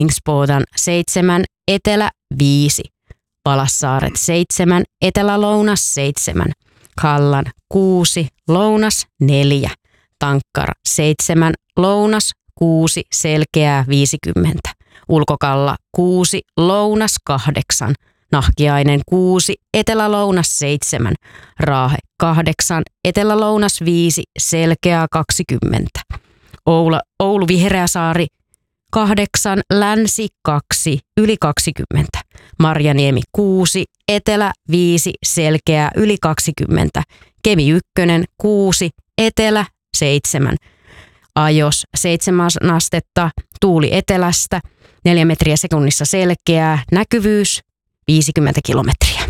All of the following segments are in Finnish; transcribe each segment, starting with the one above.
Kongsbodan 7, Etelä 5, Palassaaret 7, Etelä-Lounas 7, Kallan 6, Lounas 4, Tankkara 7, Lounas 6, Selkeää 50, Ulkokalla 6, Lounas 8, Nahkiainen 6, Etelä-Lounas 7, Raahe 8, Etelä-Lounas 5, Selkeää 20, Oulu Vihreäsaari 8, Länsi 2, yli 20, Marjaniemi 6, Etelä 5, Selkeää yli 20, Kemi 1, 6, Etelä 7, Ajos 7 astetta, tuuli etelästä, 4 metriä sekunnissa selkeää, näkyvyys 50 kilometriä.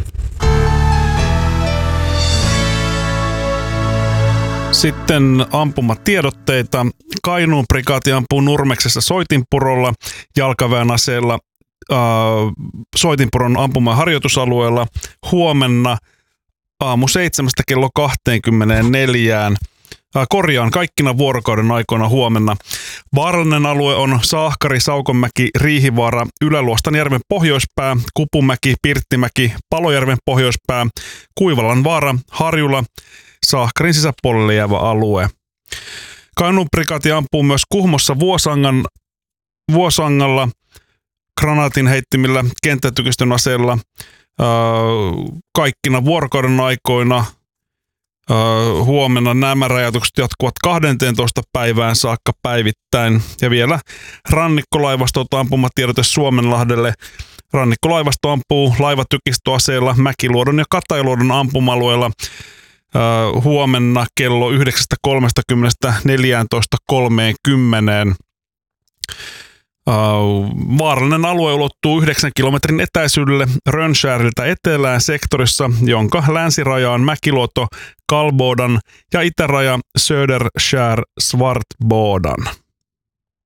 Sitten ampumatiedotteita. Kainuun prikaati ampuu Nurmeksessa Soitinpurolla jalkaväen aseella Soitinpuron ampumaharjoitusalueella huomenna aamu 7 kello 24. Kaikkina vuorokauden aikoina huomenna. Vaarallinen alue on Saahkari, Saukonmäki, Riihivaara, Ylä-Luostanjärven pohjoispää, Kupumäki, Pirttimäki, Palojärven pohjoispää, Kuivalan vaara, Harjula, Saahkarin sisäpuolelle jäävä alue. Kainuun prikaati ampuu myös Kuhmossa Vuosangalla granaatin heittimillä kenttätykistön aseella kaikkina vuorokauden aikoina. Huomenna nämä rajoitukset jatkuvat 12 päivään saakka päivittäin. Ja vielä rannikkolaivastolta ampumatiedote Suomenlahdelle. Rannikkolaivasto ampuu laivatykistöaseella Mäkiluodon ja Katajaluodon ampuma-alueella huomenna kello 9.30 14.30. Vaarallinen alue ulottuu 9 kilometrin etäisyydelle Rönnskärltä etelään sektorissa, jonka länsiraja on Mäkiluoto, Kalbodan ja itäraja Söderskär Svartbodan.